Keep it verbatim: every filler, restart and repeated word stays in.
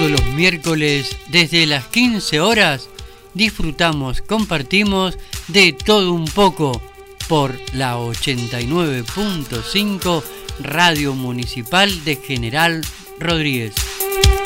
todos los miércoles desde las quince horas disfrutamos, compartimos de todo un poco por la ochenta y nueve punto cinco Radio Municipal de General Rodríguez.